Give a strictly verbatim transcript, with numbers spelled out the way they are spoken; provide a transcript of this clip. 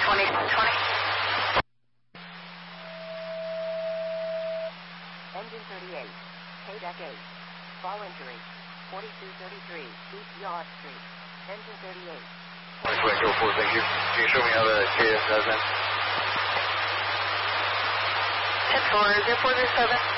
twenty twenty. Engine thirty-eight, K deck eight, fall injury, forty-two thirty-three, East Yard Street. Engine thirty-eight. Which way go for, thank you. Can you show me how the K S does that? ten four, zero four zero seven.